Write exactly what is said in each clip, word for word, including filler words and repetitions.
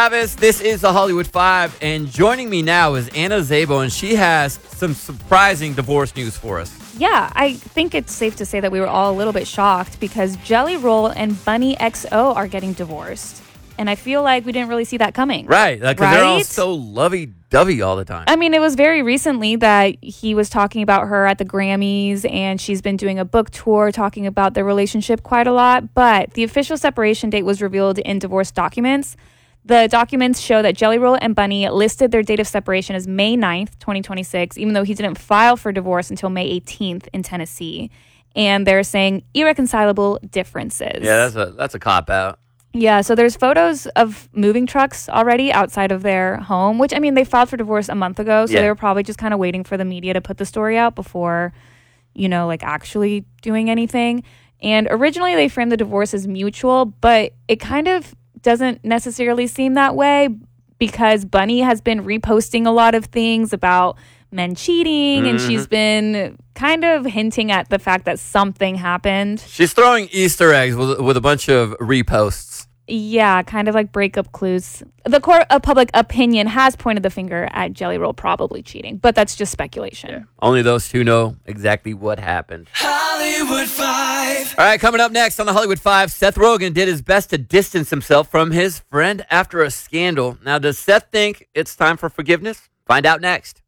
Travis, this is the Hollywood Five, and joining me now is Anna Szabo, and she has some surprising divorce news for us. Yeah, I think it's safe to say that we were all a little bit shocked because Jelly Roll and Bunny X O are getting divorced. And I feel like we didn't really see that coming. Right, because right? they're all so lovey-dovey all the time. I mean, it was very recently that he was talking about her at the Grammys, and she's been doing a book tour talking about their relationship quite a lot. But the official separation date was revealed in divorce documents. The documents show that Jelly Roll and Bunny listed their date of separation as May ninth, twenty twenty-six, even though he didn't file for divorce until May eighteenth in Tennessee. And they're saying irreconcilable differences. Yeah, that's a that's a cop-out. Yeah, so there's photos of moving trucks already outside of their home, which, I mean, they filed for divorce a month ago, so yeah. they were probably just kind of waiting for the media to put the story out before, you know, like actually doing anything. And originally they framed the divorce as mutual, but it kind of doesn't necessarily seem that way because Bunny has been reposting a lot of things about men cheating, mm-hmm. and she's been kind of hinting at the fact that something happened. She's throwing Easter eggs with, with a bunch of reposts. Yeah, kind of like breakup clues. The court of public opinion has pointed the finger at Jelly Roll probably cheating, but that's just speculation. Yeah. Only those two know exactly what happened. Hollywood Five. All right, coming up next on the Hollywood Five, Seth Rogen did his best to distance himself from his friend after a scandal. Now, does Seth think it's time for forgiveness? Find out next.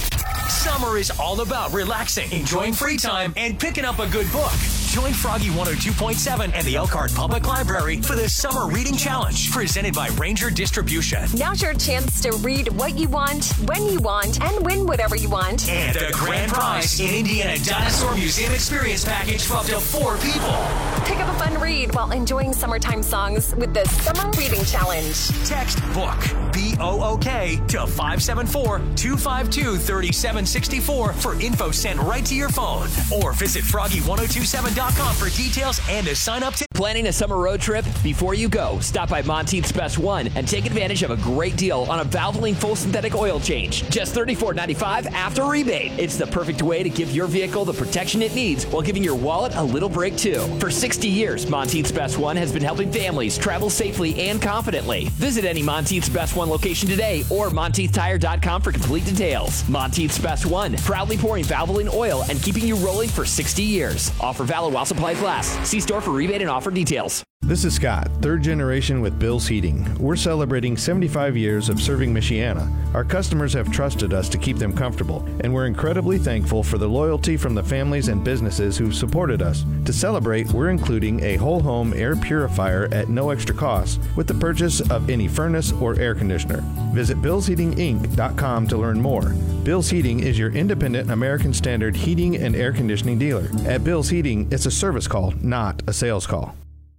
Summer is all about relaxing, enjoying free time, and picking up a good book. Join Froggy one oh two point seven and the Elkhart Public Library for the Summer Reading Challenge, presented by Ranger Distribution. Now's your chance to read what you want, when you want, and win whatever you want. And a grand prize in Indiana Dinosaur Museum Experience Package for up to four people. Pick up a fun read while enjoying summertime songs with the Summer Reading Challenge. Text BOOK, B O O K, to five seven four, two five two, three seven six four for info sent right to your phone. Or visit froggy one oh two seven dot com for details and to sign up to... Planning a summer road trip? Before you go, stop by Monteith's Best One and take advantage of a great deal on a Valvoline full synthetic oil change. Just thirty-four ninety-five after rebate. It's the perfect way to give your vehicle the protection it needs while giving your wallet a little break too. For sixty years, Monteith's Best One has been helping families travel safely and confidently. Visit any Monteith's Best One location today or monteith tire dot com for complete details. Monteith's Best One, proudly pouring Valvoline oil and keeping you rolling for sixty years. Offer valid while supplies last. See store for rebate and offer details. This is Scott, third generation with Bill's Heating. We're celebrating seventy-five years of serving Michiana. Our customers have trusted us to keep them comfortable, and we're incredibly thankful for the loyalty from the families and businesses who've supported us. To celebrate, we're including a whole home air purifier at no extra cost with the purchase of any furnace or air conditioner. Visit bills heating inc dot com to learn more. Bill's Heating is your independent American Standard heating and air conditioning dealer. At Bill's Heating, it's a service call, not a sales call.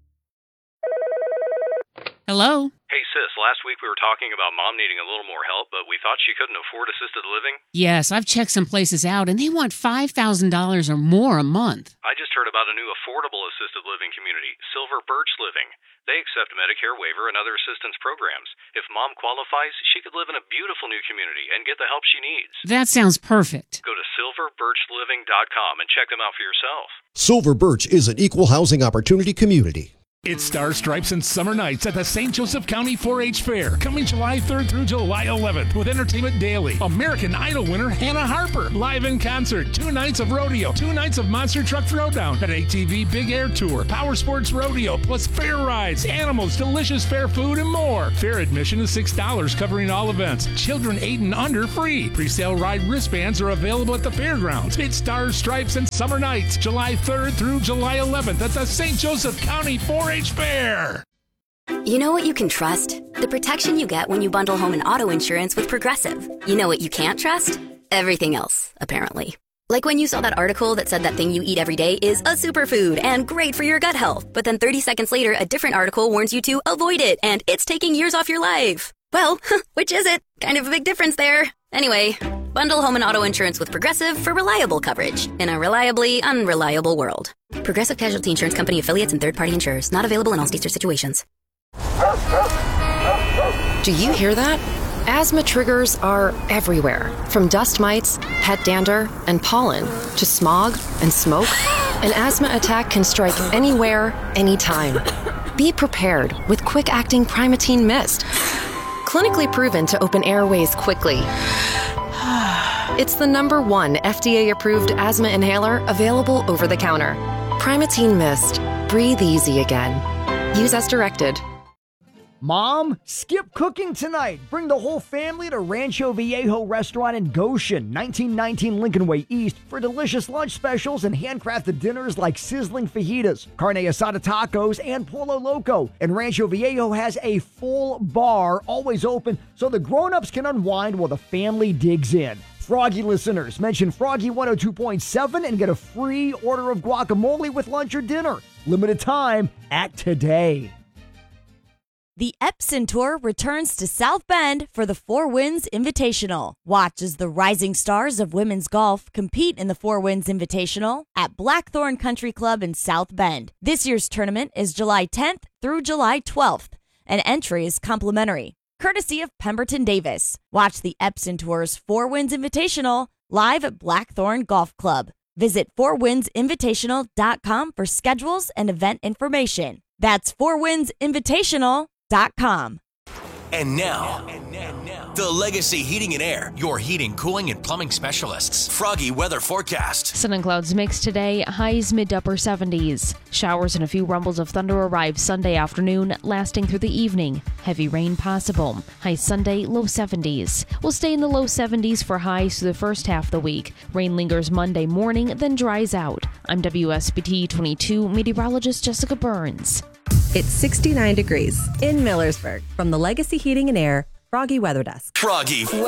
Hello? Hey, sis, last week we were talking about mom needing a little more help, but we thought she couldn't afford assisted living. Yes, I've checked some places out, and they want five thousand dollars or more a month. I just heard about a new affordable assisted living community, Silver Birch Living. They accept Medicare waiver and other assistance programs. If mom qualifies, she could live in a beautiful new community and get the help she needs. That sounds perfect. Go to silver birch living dot com and check them out for yourself. Silver Birch is an equal housing opportunity community. It's Star Stripes and Summer Nights at the Saint Joseph County four H Fair, coming July third through July eleventh with Entertainment Daily. American Idol winner Hannah Harper, live in concert, two nights of rodeo, two nights of Monster Truck Throwdown, an A T V Big Air Tour, Power Sports Rodeo, plus fair rides, animals, delicious fair food, and more. Fair admission is six dollars, covering all events. Children eight and under free. Pre-sale ride wristbands are available at the fairgrounds. It's Star Stripes and Summer Nights, July third through July eleventh at the Saint Joseph County four H Fair. You know what you can trust? The protection you get when you bundle home and auto insurance with Progressive. You know what you can't trust? Everything else, apparently. Like when you saw that article that said that thing you eat every day is a superfood and great for your gut health, but then thirty seconds later, a different article warns you to avoid it and it's taking years off your life. Well, which is it? Kind of a big difference there. Anyway, bundle home and auto insurance with Progressive for reliable coverage in a reliably unreliable world. Progressive Casualty Insurance Company affiliates and third-party insurers. Not available in all states or situations. Do you hear that? Asthma triggers are everywhere, from dust mites, pet dander, and pollen, to smog and smoke. An asthma attack can strike anywhere, anytime. Be prepared with quick-acting Primatene Mist. Clinically proven to open airways quickly. It's the number one F D A-approved asthma inhaler available over the counter. Primatene Mist. Breathe easy again. Use as directed. Mom, skip cooking tonight. Bring the whole family to Rancho Viejo Restaurant in Goshen, nineteen nineteen Lincoln Way East, for delicious lunch specials and handcrafted dinners like sizzling fajitas, carne asada tacos, and Polo Loco. And Rancho Viejo has a full bar, always open, so the grown-ups can unwind while the family digs in. Froggy listeners, mention Froggy one oh two point seven and get a free order of guacamole with lunch or dinner. Limited time, act today. The Epson Tour returns to South Bend for the Four Winds Invitational. Watch as the rising stars of women's golf compete in the Four Winds Invitational at Blackthorn Country Club in South Bend. This year's tournament is July tenth through July twelfth, and entry is complimentary, courtesy of Pemberton Davis. Watch the Epson Tour's Four Winds Invitational live at Blackthorn Golf Club. Visit four winds invitational dot com for schedules and event information. That's four winds invitational dot com. And now, the Legacy Heating and Air, your heating, cooling, and plumbing specialists. Froggy weather forecast. Sun and clouds mix today, highs mid to upper seventies. Showers and a few rumbles of thunder arrive Sunday afternoon, lasting through the evening. Heavy rain possible. High Sunday, low seventies. We'll stay in the low seventies for highs through the first half of the week. Rain lingers Monday morning, then dries out. I'm W S B T twenty-two meteorologist Jessica Burns. It's sixty-nine degrees in Millersburg. From the Legacy Heating and Air Froggy Weather Desk. Froggy